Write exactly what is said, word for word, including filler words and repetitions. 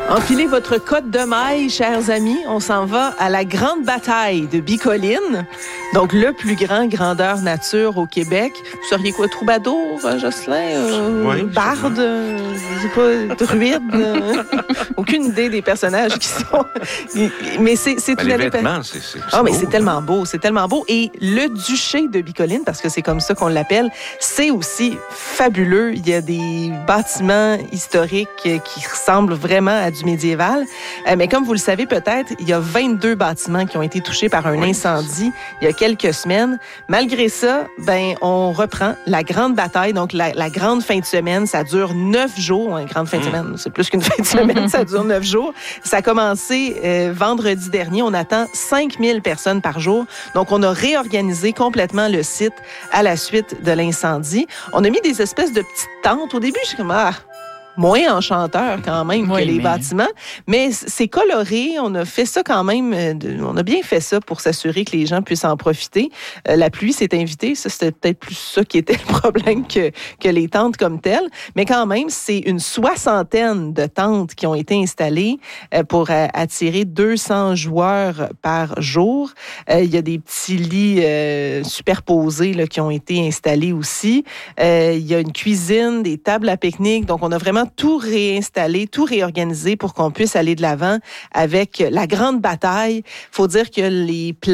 Enfilez votre cotte de maille, chers amis. On s'en va à la grande bataille de Bicoline. Donc, le plus grand grandeur nature au Québec. Vous seriez quoi, troubadour, Jocelyn? Euh, oui, barde? Euh, je sais pas, druide? Euh, aucune idée des personnages qui sont... Mais c'est, c'est ben, une... Les vêtements, c'est, c'est, c'est Ah, mais beau, c'est tellement beau, c'est tellement beau. Et le duché de Bicoline, parce que c'est comme ça qu'on l'appelle, c'est aussi fabuleux. Il y a des bâtiments historiques qui ressemblent vraiment à du médiéval. Euh, mais comme vous le savez peut-être, il y a vingt-deux bâtiments qui ont été touchés par un oui, incendie il y a quelques semaines. Malgré ça, ben on reprend la grande bataille, donc la, la grande fin de semaine. Ça dure neuf jours. Une grande fin de semaine, c'est plus qu'une fin de semaine, ça dure neuf jours. Ça a commencé euh, vendredi dernier. On attend cinq mille personnes par jour. Donc, on a réorganisé complètement le site à la suite de l'incendie. On a mis des espèces de petites tentes. Au début, je suis comme, ah, moins enchanteur quand même oui, que les mais... bâtiments. Mais c'est coloré. On a fait ça quand même. On a bien fait ça pour s'assurer que les gens puissent en profiter. La pluie s'est invitée. Ça, c'était peut-être plus ça qui était le problème que, que les tentes comme telles. Mais quand même, c'est une soixantaine de tentes qui ont été installées pour attirer deux cents joueurs par jour. Il y a des petits lits superposés là, qui ont été installés aussi. Il y a une cuisine, des tables à pique-nique. Donc, on a vraiment tout réinstaller, tout réorganiser pour qu'on puisse aller de l'avant avec la grande bataille. Il faut dire que les plans